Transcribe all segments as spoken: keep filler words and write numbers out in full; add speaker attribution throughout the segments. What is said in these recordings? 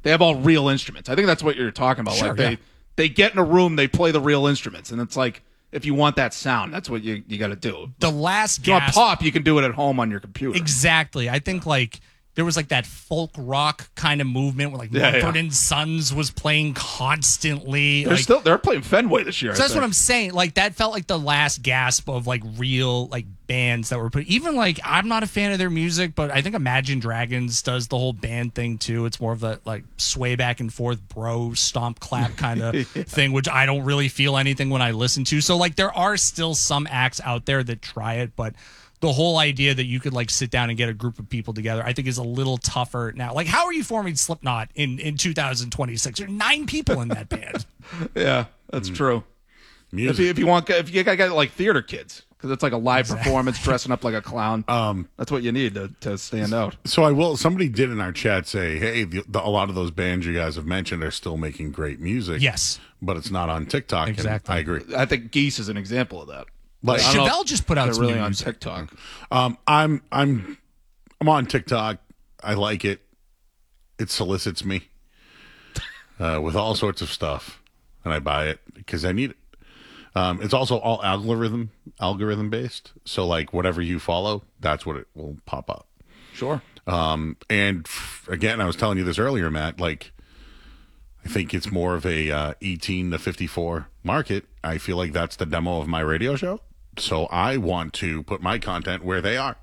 Speaker 1: they have all real instruments. I think that's what you're talking about.
Speaker 2: Sure,
Speaker 1: like they
Speaker 2: yeah.
Speaker 1: they get in a room, they play the real instruments, and it's like if you want that sound, that's what you you got to do.
Speaker 2: The last
Speaker 1: If you want
Speaker 2: gasp,
Speaker 1: pop, you can do it at home on your computer.
Speaker 2: exactly. I think like there was like that folk rock kind of movement where like
Speaker 1: Yeah,
Speaker 2: Mumford
Speaker 1: yeah.
Speaker 2: and Sons was playing constantly.
Speaker 1: They're
Speaker 2: like,
Speaker 1: still they're playing Fenway this year.
Speaker 2: So
Speaker 1: I
Speaker 2: that's what
Speaker 1: think.
Speaker 2: I'm saying. Like that felt like the last gasp of like real like bands that were put. Even like I'm not a fan of their music, but I think Imagine Dragons does the whole band thing too. It's more of the like sway back and forth, bro, stomp, clap kind of
Speaker 1: Yeah.
Speaker 2: thing, which I don't really feel anything when I listen to. So like there are still some acts out there that try it, but the whole idea that you could like sit down and get a group of people together, I think is a little tougher now. Like how are you forming Slipknot in in two thousand twenty-six? There are nine people in that band.
Speaker 1: Yeah, that's true.
Speaker 3: Music.
Speaker 1: If you, if you want, if you got like theater kids, because it's like a live performance, dressing up like a clown. Um, that's what you need to, to stand out.
Speaker 3: So I will. Somebody did in our chat say, "Hey, the, the, a lot of those bands you guys have mentioned are still making great music.
Speaker 2: Yes,
Speaker 3: but it's not on TikTok." And
Speaker 2: Exactly.
Speaker 3: I agree.
Speaker 1: I think Geese is an example of that.
Speaker 3: Like
Speaker 1: I don't know
Speaker 2: Chevelle
Speaker 1: if
Speaker 2: just put out
Speaker 1: they're
Speaker 2: some
Speaker 1: really
Speaker 2: new
Speaker 1: on
Speaker 2: music.
Speaker 1: TikTok.
Speaker 3: Um, I'm I'm I'm on TikTok. I like it. It solicits me uh, with all sorts of stuff, and I buy it because I need it. Um, it's also all algorithm algorithm based. So like whatever you follow, that's what it will pop up.
Speaker 1: Sure.
Speaker 3: Um, and f- again, I was telling you this earlier, Matt. Like, I think it's more of a uh, eighteen to fifty-four market. I feel like that's the demo of my radio show. So I want to put my content where they are.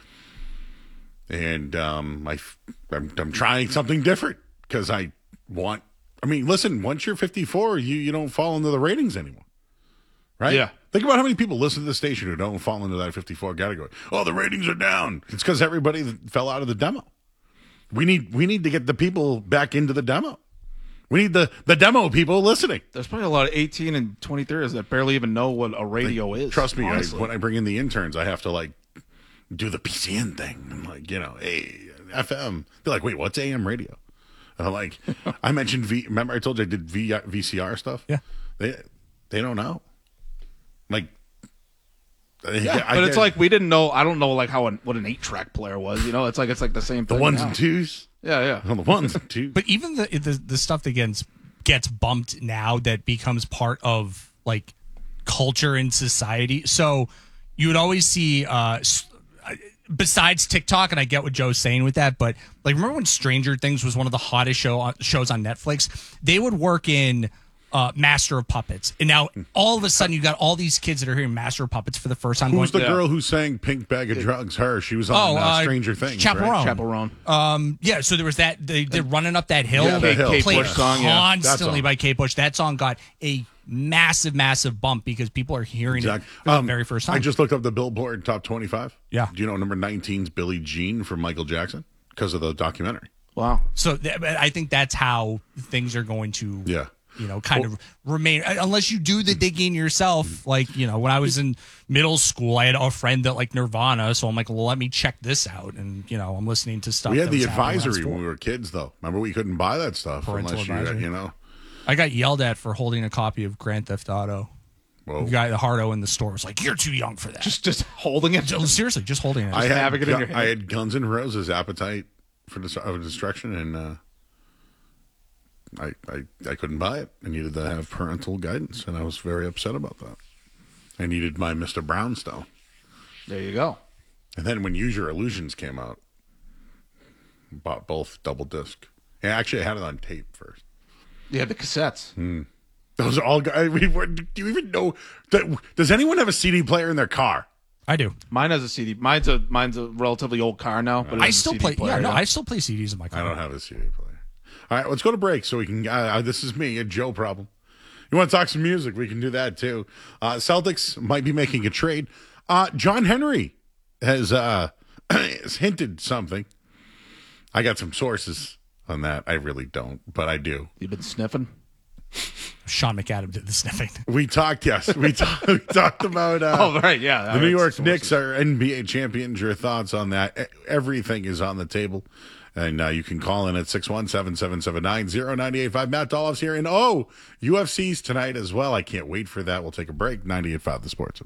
Speaker 3: And um, I, f- I'm, I'm trying something different because I want. I mean, listen. Once you're fifty-four, you you don't fall into the ratings anymore, right?
Speaker 1: Yeah.
Speaker 3: Think about how many people listen to the station who don't fall into that fifty-four category. Oh, the ratings are down. It's because everybody fell out of the demo. We need we need to get the people back into the demo. We need the, the demo people listening.
Speaker 1: There's probably a lot of eighteen and twenty-threes that barely even know what a radio
Speaker 3: Like,
Speaker 1: is.
Speaker 3: Trust me, I,
Speaker 1: honestly.
Speaker 3: when I bring in the interns, I have to like do the P C N thing. I'm like, you know, hey, F M. They're like, wait, what's A M radio? And I'm like, I mentioned V. Remember, I told you I did v, VCR stuff.
Speaker 2: Yeah.
Speaker 3: they they don't know. Like,
Speaker 1: Yeah,
Speaker 3: I-
Speaker 1: but
Speaker 3: I-
Speaker 1: it's like we didn't know. I don't know like how an, what an eight track player was. You know, it's like it's like the same
Speaker 3: the
Speaker 1: thing.
Speaker 3: ones
Speaker 1: now.
Speaker 3: and twos.
Speaker 1: Yeah, yeah.
Speaker 3: On the ones and twos.
Speaker 2: But even the, the the stuff that gets gets bumped now that becomes part of like culture and society. So you would always see uh s- besides TikTok, and I get what Joe's saying with that, but like remember when Stranger Things was one of the hottest show shows on Netflix? They would work in uh, Master of Puppets, and now all of a sudden you got all these kids that are hearing Master of Puppets for the first time.
Speaker 3: Who's the
Speaker 2: going,
Speaker 3: girl who sang "Pink Bag of Drugs"? Her. She was on
Speaker 2: Oh,
Speaker 3: uh,
Speaker 2: uh,
Speaker 3: Stranger Things.
Speaker 2: Chaperone.
Speaker 3: Right?
Speaker 1: Chaperone.
Speaker 2: Um, yeah, so there was that. They, they're running up that hill.
Speaker 3: Yeah, the hill.
Speaker 1: Kate
Speaker 2: played
Speaker 1: Bush song, yeah.
Speaker 2: constantly
Speaker 3: That song.
Speaker 2: by Kate Bush. That song got a massive, massive bump because people are hearing
Speaker 3: Exactly.
Speaker 2: it for
Speaker 3: Um,
Speaker 2: the very first time.
Speaker 3: I just looked up the Billboard Top twenty-five.
Speaker 2: Yeah.
Speaker 3: Do you know number nineteen is Billie Jean from Michael Jackson because of the documentary?
Speaker 1: Wow.
Speaker 2: so th- I think that's how things are going to,
Speaker 3: Yeah.
Speaker 2: you know, kind of remain unless you do the digging yourself. Like, you know, when I was in middle school, I had a friend that liked Nirvana, so I'm like, well, let me check this out, and you know, I'm listening to stuff.
Speaker 3: We had
Speaker 2: that
Speaker 3: the
Speaker 2: was happening
Speaker 3: advisory
Speaker 2: last
Speaker 3: when
Speaker 2: fall.
Speaker 3: we were kids, though. Remember, we couldn't buy that stuff
Speaker 2: Parental
Speaker 3: unless you,
Speaker 2: advisory.
Speaker 3: you know.
Speaker 2: I got yelled at for holding a copy of Grand Theft Auto.
Speaker 3: Whoa.
Speaker 2: The guy, the Hardo in the store, was like, "You're too young for that."
Speaker 1: Just just holding it.
Speaker 2: Just- seriously, just holding it.
Speaker 3: I had,
Speaker 1: having it in
Speaker 3: Gu-
Speaker 1: your hand.
Speaker 3: I had Guns N' Roses Appetite for Dis- of Destruction, and uh, I, I I couldn't buy it. I needed to have parental guidance, and I was very upset about that. I needed my Mister Brownstone.
Speaker 1: There you go.
Speaker 3: And then when Use Your Illusions came out, bought both double disc. And actually, I had it on tape first.
Speaker 1: Yeah, the cassettes.
Speaker 3: Those are all guys. We were, do you even know that? Does anyone have a C D player in their car?
Speaker 2: I do.
Speaker 1: Mine has a C D. Mine's a mine's a relatively old car now, but it
Speaker 2: I
Speaker 1: has a
Speaker 2: still
Speaker 1: C D
Speaker 2: play.
Speaker 1: player,
Speaker 2: yeah, no, I still play C Ds in my car.
Speaker 3: I don't have a C D player. All right, let's go to break so we can. Uh, uh, this is me, a Joe problem. You want to talk some music? We can do that too. Uh, Celtics might be making a trade. Uh, John Henry has uh, has hinted something. I got some sources on that. I really don't, but I do.
Speaker 1: You've been sniffing.
Speaker 2: Sean McAdam did the sniffing.
Speaker 3: We talked, yes, we, talk, we talked about. Uh,
Speaker 1: Oh, right, yeah.
Speaker 3: The New York Knicks are N B A champions. Your thoughts on that? E- Everything is on the table. And uh, you can call in at six one seven, seven seven nine, zero nine eight five. Matt Dolph's here. And oh, U F C's tonight as well. I can't wait for that. We'll take a break. ninety-eight point five The Sports.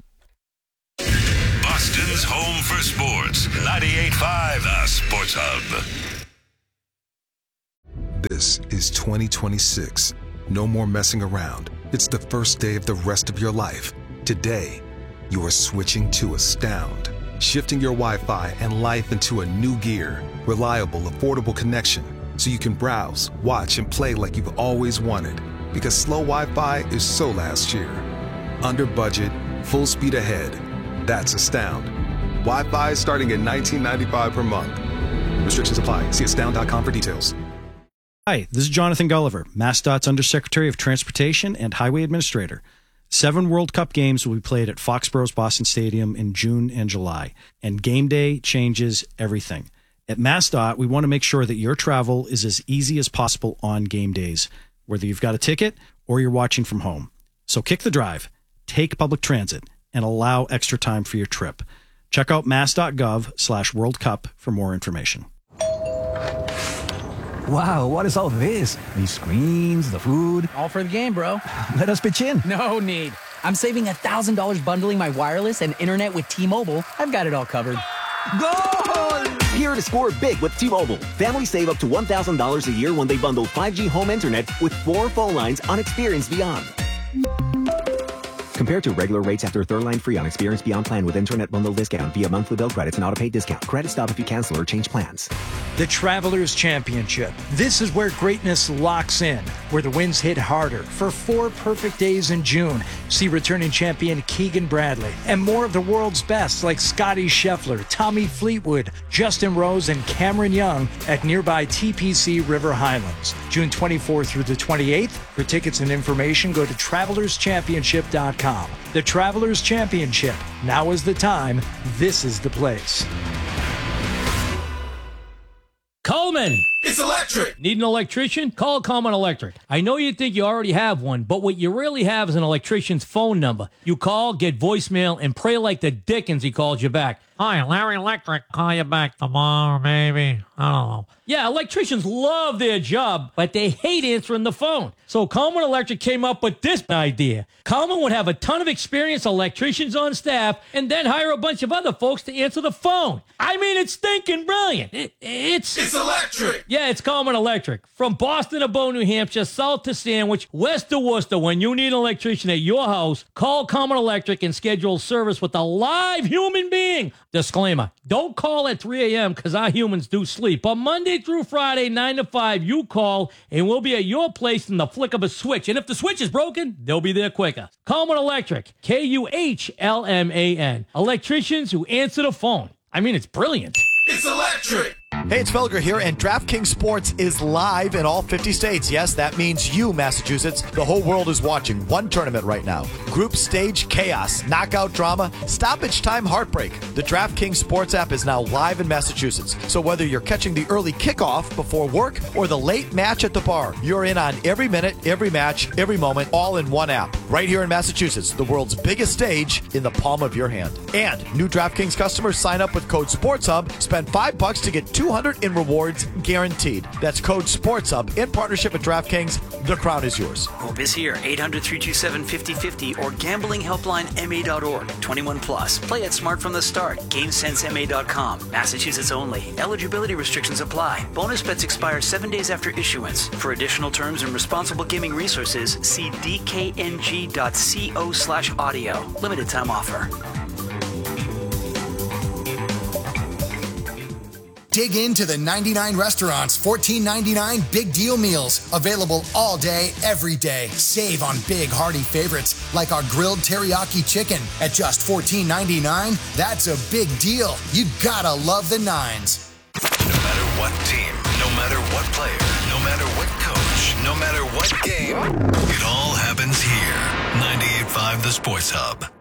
Speaker 4: Boston's home for sports. ninety-eight point five The Sports Hub. This is twenty twenty-six. No more messing around. It's the first day of the rest of your life. Today, you are switching to Astound. Shifting your Wi-Fi and life into a new gear. Reliable, affordable connection. So you can browse, watch, and play like you've always wanted. Because slow Wi-Fi is so last year. Under budget, full speed ahead. That's Astound. Wi-Fi starting at nineteen ninety-five per month. Restrictions apply. See astound dot com for details.
Speaker 5: Hi, this is Jonathan Gulliver, MassDOT's Undersecretary of Transportation and Highway Administrator. Seven World Cup games will be played at Foxborough's Boston Stadium in June and July, and game day changes everything. At MassDOT, we want to make sure that your travel is as easy as possible on game days, whether you've got a ticket or you're watching from home. So kick the drive, take public transit, and allow extra time for your trip. Check out mass.gov slash World Cup for more information.
Speaker 6: Wow, what is all this? These screens, the food.
Speaker 7: All for the game, bro.
Speaker 6: Let us pitch in.
Speaker 7: No need. I'm saving one thousand dollars bundling my wireless and internet with T-Mobile. I've got it all covered.
Speaker 6: Goal!
Speaker 8: Here to score big with T-Mobile. Families save up to one thousand dollars a year when they bundle five G home internet with four phone lines on Experience Beyond. Compared to regular rates after third line free on Experience Beyond plan with internet bundle discount via monthly bill credits and auto-pay discount. Credit stop if you cancel or change plans.
Speaker 9: The Travelers Championship. This is where greatness locks in, where the winds hit harder for four perfect days in June. See returning champion Keegan Bradley and more of the world's best like Scotty Scheffler, Tommy Fleetwood, Justin Rose, and Cameron Young at nearby T P C River Highlands. June twenty-fourth through the twenty-eighth. For tickets and information, go to travelers championship dot com. The Travelers Championship. Now is the time. This is the place.
Speaker 10: Coleman!
Speaker 11: It's electric!
Speaker 10: Need an electrician? Call Coleman Electric. I know you think you already have one, but what you really have is an electrician's phone number. You call, get voicemail, and pray like the dickens he calls you back.
Speaker 12: Hi, Larry Electric. Call you back tomorrow, maybe. I don't know.
Speaker 10: Yeah, electricians love their job, but they hate answering the phone. So Coleman Electric came up with this idea. Coleman would have a ton of experienced electricians on staff and then hire a bunch of other folks to answer the phone. I mean, it's stinking brilliant. It, it's...
Speaker 11: It's electric!
Speaker 10: Yeah, it's Coleman Electric. From Boston to Bow, New Hampshire, south to Sandwich, west to Worcester, when you need an electrician at your house, call Coleman Electric and schedule service with a live human being. Disclaimer, don't call at three a.m. because our humans do sleep. But Monday through Friday, nine to five, you call and we'll be at your place in the flick of a switch. And if the switch is broken, they'll be there quicker. Coleman Electric, K U H L M A N. Electricians who answer the phone. I mean, it's brilliant.
Speaker 11: It's electric!
Speaker 13: Hey, it's Felger here, and DraftKings Sports is live in all fifty states. Yes, that means you, Massachusetts. The whole world is watching one tournament right now. Group stage chaos, knockout drama, stoppage time heartbreak. The DraftKings Sports app is now live in Massachusetts. So whether you're catching the early kickoff before work or the late match at the bar, you're in on every minute, every match, every moment, all in one app. Right here in Massachusetts, the world's biggest stage in the palm of your hand. And new DraftKings customers sign up with code SportsHub, spend five bucks to get two hundred in rewards guaranteed. That's code SportsHub in partnership with DraftKings. The crown is yours.
Speaker 14: Hope is here. eight hundred, three two seven, five oh five oh or gambling helpline M A dot org. twenty-one plus. Play it smart from the start. game sense M A dot com. Massachusetts only. Eligibility restrictions apply. Bonus bets expire seven days after issuance. For additional terms and responsible gaming resources, see d k n g dot co slash audio. Limited time offer.
Speaker 15: Dig into the ninety-nine Restaurants fourteen ninety-nine Big Deal Meals. Available all day, every day. Save on big, hearty favorites like our grilled teriyaki chicken at just fourteen ninety-nine. That's a big deal. You gotta love the nines.
Speaker 16: No matter what team, no matter what player, no matter what coach, no matter what game, it all happens here. ninety-eight point five The Sports Hub.